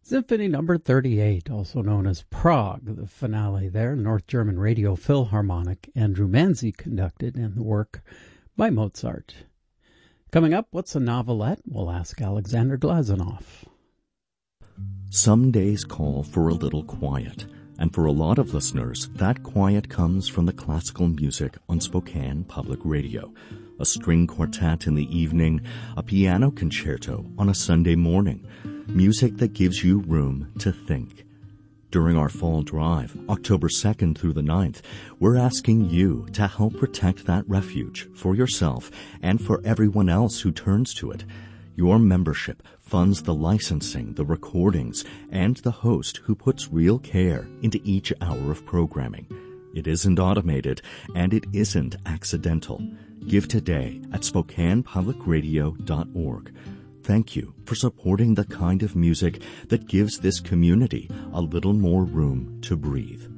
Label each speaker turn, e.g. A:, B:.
A: Symphony number 38, also known as Prague, the finale there, North German Radio Philharmonic. Andrew Manzi conducted, and the work by Mozart. Coming up, what's a novelette? We'll ask Alexander Glazunov.
B: Some days call for a little quiet, and for a lot of listeners, that quiet comes from the classical music on Spokane Public Radio. A string quartet in the evening, a piano concerto on a Sunday morning, music that gives you room to think. During our fall drive, October 2nd through the 9th, we're asking you to help protect that refuge for yourself and for everyone else who turns to it. Your membership funds the licensing, the recordings, and the host who puts real care into each hour of programming. It isn't automated, and it isn't accidental. Give today at SpokanePublicRadio.org. Thank you for supporting the kind of music that gives this community a little more room to breathe.